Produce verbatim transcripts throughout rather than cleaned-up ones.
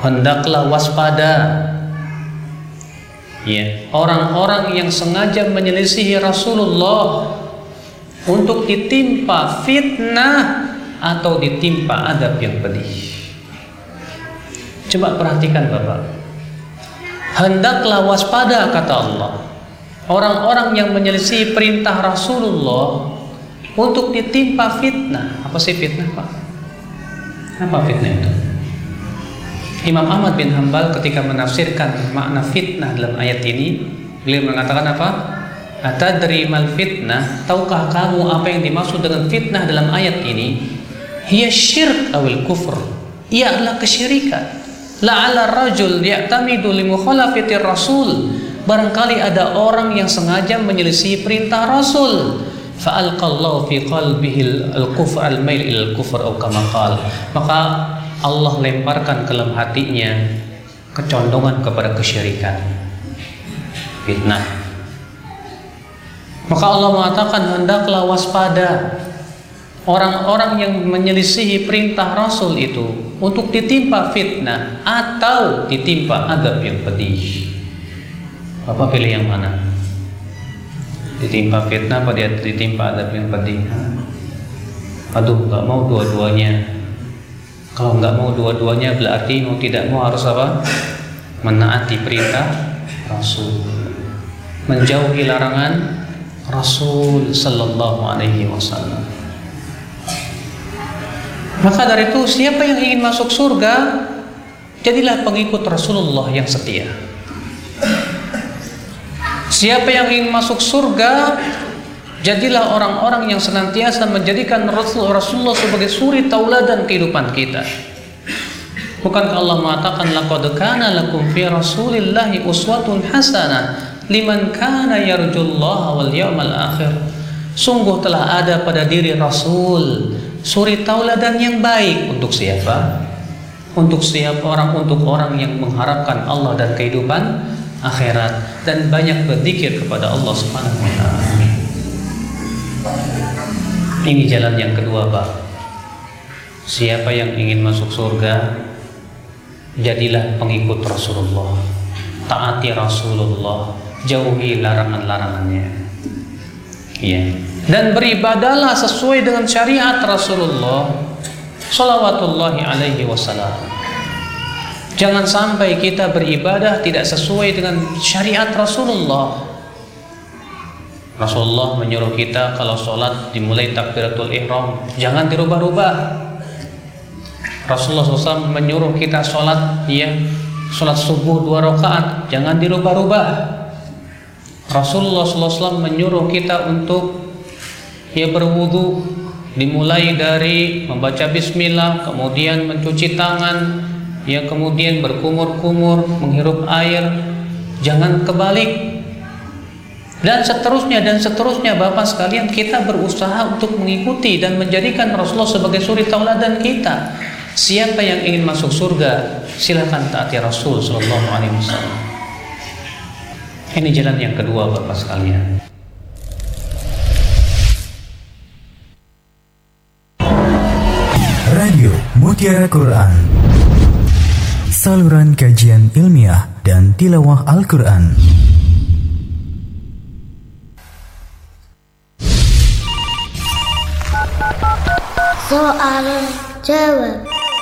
hendaklah waspada. Ya, orang-orang yang sengaja menyelisihi Rasulullah untuk ditimpa fitnah atau ditimpa adab yang pedih. Coba perhatikan Bapak. Hendaklah waspada kata Allah. Orang-orang yang menyelisihi perintah Rasulullah untuk ditimpa fitnah. Apa sih fitnah, Pak? Apa fitnah itu? Imam Ahmad bin Hanbal ketika menafsirkan makna fitnah dalam ayat ini, beliau mengatakan apa? Atadri mal fitnah? Tahukah kamu apa yang dimaksud dengan fitnah dalam ayat ini? Hiya syirk awil kufr. Ia adalah kesyirikan. La'ala rajul ya'tamidu li mukhalafatir rasul. Barangkali ada orang yang sengaja menyelisih perintah Rasul. Fa'alqallahu fi qalbihi al-kufr al-mail ila al-kufr atau kama qala. Maka Allah lemparkan ke dalam hatinya kecondongan kepada kesyirikan. Fitnah. Maka Allah mengatakan hendaklah waspada orang-orang yang menyelisihi perintah Rasul itu untuk ditimpa fitnah atau ditimpa adab yang pedih. Bapak pilih yang mana? Ditimpa fitnah apa dia ditimpa adab yang pedih? Aduh, nggak mau dua-duanya. Kalau nggak mau dua-duanya berarti mau tidak mau harus apa? Menaati perintah Rasul, menjauhi larangan Rasul Sallallahu Alaihi Wasallam. Maka dari itu siapa yang ingin masuk surga, jadilah pengikut Rasulullah yang setia. Siapa yang ingin masuk surga, jadilah orang-orang yang senantiasa menjadikan Rasulullah sebagai suri tauladan kehidupan kita. Bukankah Allah mengatakan laqad kana lakum fi Rasulillahi uswatun hasanah liman kana yarjullaha wal yawmal akhir. Sungguh telah ada pada diri Rasul suri tauladan yang baik untuk siapa? Untuk siapa orang? Untuk orang yang mengharapkan Allah dan kehidupan akhirat dan banyak berzikir kepada Allah Subhanahu wa taala. Ini jalan yang kedua, Pak. Siapa yang ingin masuk surga, jadilah pengikut Rasulullah. Taati Rasulullah, jauhi larangan-larangannya. Ya. Dan beribadahlah sesuai dengan syariat Rasulullah salawatullahi alaihi wasallam. Jangan sampai kita beribadah tidak sesuai dengan syariat Rasulullah. Rasulullah menyuruh kita kalau sholat dimulai takbiratul ihram, jangan dirubah-rubah. Rasulullah shallallahu alaihi wasallam menyuruh kita sholat, ya, sholat subuh dua rakaat, jangan dirubah-rubah. Rasulullah shallallahu alaihi wasallam menyuruh kita untuk ya berwudu, dimulai dari membaca bismillah, kemudian mencuci tangan, ya kemudian berkumur-kumur, menghirup air, jangan kebalik. Dan seterusnya dan seterusnya. Bapak sekalian, kita berusaha untuk mengikuti dan menjadikan Rasulullah sebagai suri tauladan kita. Siapa yang ingin masuk surga, silakan taati Rasul sallallahu alaihi wasallam. Ini jalan yang kedua, Bapak sekalian. Radio Mutiara Quran, saluran kajian ilmiah dan tilawah Al-Quran. Soal jawab.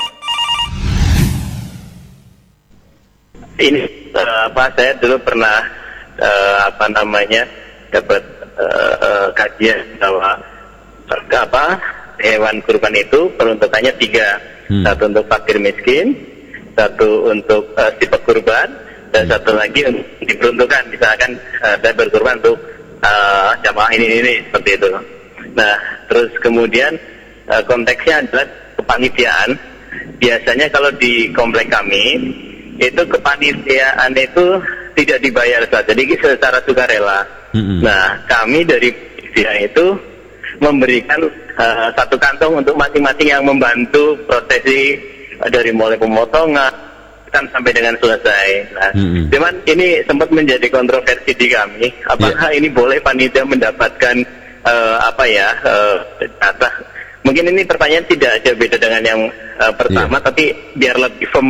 Ini uh, apa saya dulu pernah uh, apa namanya dapat uh, uh, kajian bahwa apa hewan kurban itu peruntukannya tiga, hmm. satu untuk fakir miskin, satu untuk uh, si pekurban, dan hmm. satu lagi untuk diperuntukkan misalkan uh, saya berkurban untuk uh, jamaah ini ini seperti itu. Nah terus kemudian uh, konteksnya adalah kepanitiaan. Biasanya kalau di komplek kami itu kepanitiaan itu tidak dibayar saja, jadi secara sukarela. Mm-hmm. Nah kami dari pihak itu memberikan uh, satu kantong untuk masing-masing yang membantu prosesi uh, dari mulai pemotongan kan sampai dengan selesai. Nah, mm-hmm. cuman ini sempat menjadi kontroversi di kami. Apakah yeah. ini boleh panitia mendapatkan uh, apa ya uh, data? Mungkin ini pertanyaan tidak jauh beda dengan yang uh, pertama, yeah. tapi biar lebih firm